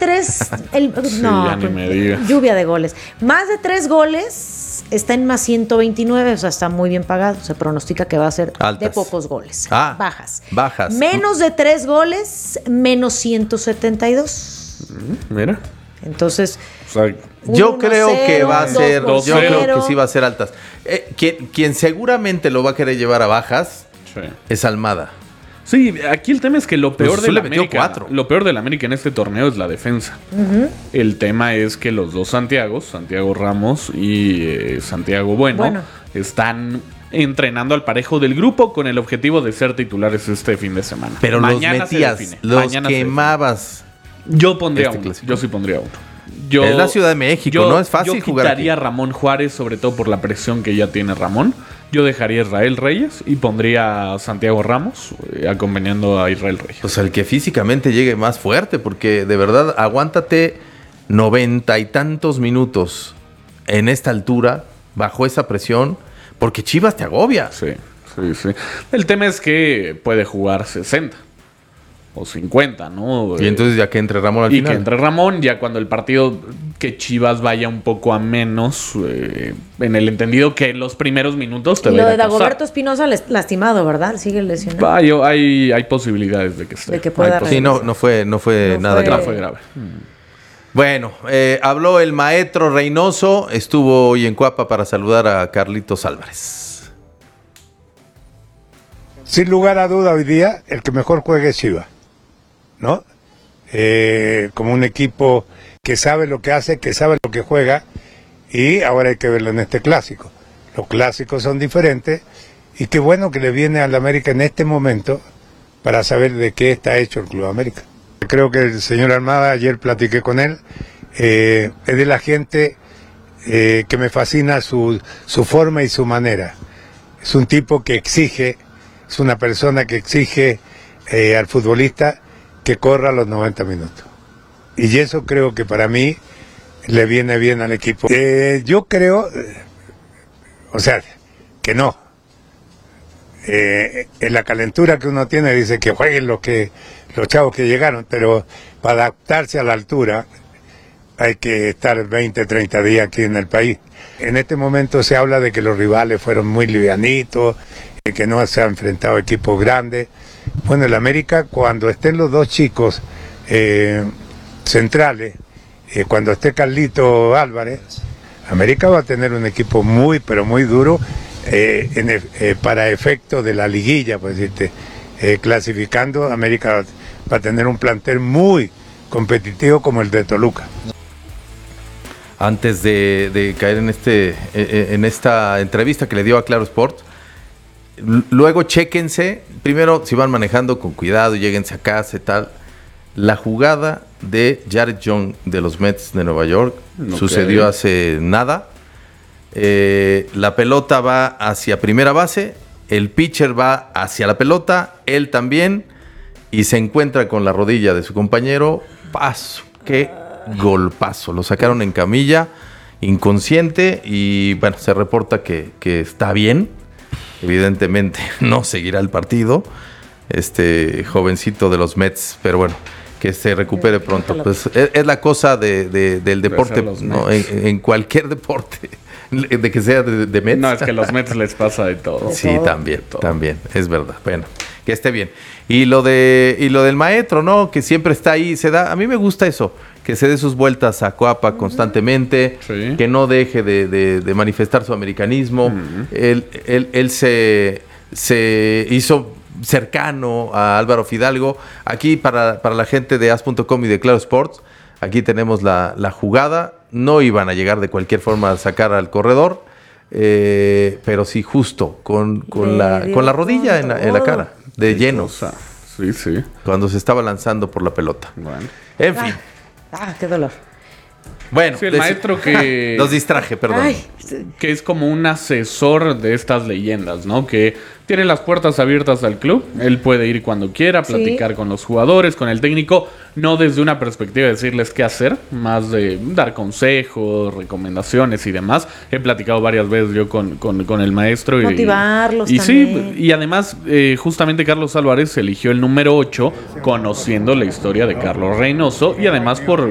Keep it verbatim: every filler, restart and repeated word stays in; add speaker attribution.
Speaker 1: tres, el,
Speaker 2: Sí,
Speaker 1: no,
Speaker 2: ya ni me digas.
Speaker 1: lluvia de goles. Más de tres goles está en más ciento veintinueve, o sea, está muy bien pagado. Se pronostica que va a ser
Speaker 3: Altas.
Speaker 1: de pocos goles.
Speaker 3: Ah,
Speaker 1: bajas.
Speaker 3: bajas.
Speaker 1: Menos de tres goles, menos ciento setenta y dos.
Speaker 2: Mira.
Speaker 1: Entonces,
Speaker 2: O sea,
Speaker 3: Yo creo que va a
Speaker 1: dos
Speaker 3: ser,
Speaker 1: por
Speaker 3: yo creo
Speaker 1: cero.
Speaker 3: que sí va a ser altas. Eh, quien, quien seguramente lo va a querer llevar a bajas
Speaker 2: sí.
Speaker 3: es Almada.
Speaker 2: Sí, aquí el tema es que lo peor
Speaker 3: Pues
Speaker 2: de
Speaker 3: le
Speaker 2: la
Speaker 3: metió
Speaker 2: América,
Speaker 3: cuatro.
Speaker 2: lo peor de la América en este torneo es la defensa.
Speaker 1: Uh-huh.
Speaker 2: El tema es que los dos Santiagos, Santiago Ramos y eh, Santiago Bueno,
Speaker 1: Bueno.
Speaker 2: están entrenando al parejo del grupo con el objetivo de ser titulares este fin de semana.
Speaker 3: Pero
Speaker 2: Mañana
Speaker 3: los
Speaker 2: se
Speaker 3: metías,
Speaker 2: define,
Speaker 3: los
Speaker 2: mañana se define.
Speaker 3: quemabas.
Speaker 2: Yo pondría
Speaker 3: este
Speaker 2: uno.
Speaker 3: clásico.
Speaker 2: Yo sí pondría uno. Yo,
Speaker 3: Es la Ciudad de México,
Speaker 2: yo-
Speaker 3: no es fácil
Speaker 2: yo
Speaker 3: jugar aquí.
Speaker 2: quitaría a Ramón Juárez, sobre todo por la presión que ya tiene Ramón. Yo dejaría a Israel Reyes y pondría a Santiago Ramos eh, acompañando a Israel Reyes.
Speaker 3: Pues el que físicamente llegue más fuerte, porque de verdad, aguántate noventa y tantos minutos en esta altura, bajo esa presión, porque Chivas te agobia.
Speaker 2: Sí, sí, sí. El tema es que puede jugar sesenta o cincuenta, ¿no?
Speaker 3: Y entonces ya que entre Ramón al
Speaker 2: y
Speaker 3: final.
Speaker 2: que entre Ramón, ya cuando el partido, que Chivas vaya un poco a menos, eh, en el entendido que en los primeros minutos te
Speaker 1: Y
Speaker 2: va
Speaker 1: lo
Speaker 2: a
Speaker 1: de
Speaker 2: ir a costar.
Speaker 1: Dagoberto Espinosa les- lastimado, ¿verdad? Sigue lesionado.
Speaker 2: Hay, hay, hay posibilidades de que esté.
Speaker 1: De que pueda
Speaker 2: Hay
Speaker 3: Sí, no, no fue, no fue
Speaker 1: No
Speaker 3: nada
Speaker 1: fue-
Speaker 2: No
Speaker 3: grave.
Speaker 2: fue grave.
Speaker 3: Bueno, eh, habló el maestro Reynoso, estuvo hoy en Cuapa para saludar a Carlitos Álvarez.
Speaker 4: Sin lugar a duda hoy día el que mejor juegue es Chivas, ¿no? Eh, como un equipo que sabe lo que hace, que sabe lo que juega, y ahora hay que verlo en este clásico. Los clásicos son diferentes y qué bueno que le viene al América en este momento para saber de qué está hecho el Club América. Creo que el señor Almada, ayer platiqué con él, eh, es de la gente eh, que me fascina su, su forma y su manera. Es un tipo que exige, es una persona que exige eh, al futbolista que corra los noventa minutos. Y eso creo que para mí le viene bien al equipo. Eh, yo creo, eh, o sea, que no. Eh, en la calentura que uno tiene dice que jueguen los que los chavos que llegaron, pero para adaptarse a la altura hay que estar veinte, treinta días aquí en el país. En este momento se habla de que los rivales fueron muy livianitos, eh, que no se han enfrentado a equipos grandes. Bueno, el América, cuando estén los dos chicos eh, centrales, eh, cuando esté Carlito Álvarez, América va a tener un equipo muy, pero muy duro eh, en e- eh, para efecto de la liguilla, pues decirte, eh, clasificando, América va a tener un plantel muy competitivo como el de Toluca.
Speaker 3: Antes de, de caer en, este, eh, en esta entrevista que le dio a Claro Sport, l- luego chéquense, primero si van manejando con cuidado, lléguense a casa y tal, la jugada de Jared Young de los Mets de Nueva York
Speaker 2: Ok.
Speaker 3: sucedió hace nada. Eh, la pelota va hacia primera base, el pitcher va hacia la pelota, él también, y se encuentra con la rodilla de su compañero. Paso, qué golpazo. Lo sacaron en camilla, inconsciente, y bueno, se reporta que, que está bien. Evidentemente no seguirá el partido, este jovencito de los Mets, pero bueno, que se recupere pronto. Pues es, es la cosa de, de- del deporte,
Speaker 2: ser los
Speaker 3: ¿no?
Speaker 2: Mets.
Speaker 3: en, en cualquier deporte, de que sea de, de Mets.
Speaker 2: No, es que a los Mets les pasa de todo.
Speaker 3: Sí,
Speaker 1: todo.
Speaker 3: también,
Speaker 2: Todo.
Speaker 3: también, es verdad. Bueno, que esté bien. Y lo de y lo del maestro, ¿no? Que siempre está ahí, se da. A mí me gusta eso, que se dé sus vueltas a Coapa constantemente,
Speaker 2: Sí.
Speaker 3: que no deje de, de- de manifestar su americanismo. Él, él- él se, se hizo cercano a Álvaro Fidalgo. Aquí para, para la gente de as punto com y de Claro Sports, aquí tenemos la, la jugada. No iban a llegar de cualquier forma a sacar al corredor. Eh, pero sí justo con, con,
Speaker 1: Le
Speaker 3: la,
Speaker 1: dio
Speaker 3: con la rodilla en la, en la
Speaker 1: todo.
Speaker 3: cara, de lleno,
Speaker 2: O sea, sí, sí.
Speaker 3: cuando se estaba lanzando por la pelota.
Speaker 2: Bueno.
Speaker 3: En fin,
Speaker 1: Ah, qué dolor.
Speaker 3: bueno,
Speaker 2: Sí, el
Speaker 3: des-
Speaker 2: maestro que...
Speaker 3: los distraje, perdón.
Speaker 1: Ay,
Speaker 2: que es como un asesor de estas leyendas, ¿no? Que tiene las puertas abiertas al club. Él puede ir cuando quiera,
Speaker 1: Sí.
Speaker 2: platicar con los jugadores, con el técnico, no desde una perspectiva de decirles qué hacer, más de dar consejos, recomendaciones y demás. He platicado varias veces yo con, con, con el maestro. Y,
Speaker 1: Motivarlos
Speaker 2: y
Speaker 1: también.
Speaker 2: sí, y además, eh, justamente Carlos Álvarez eligió el número ocho, conociendo la historia de Carlos Reynoso y además por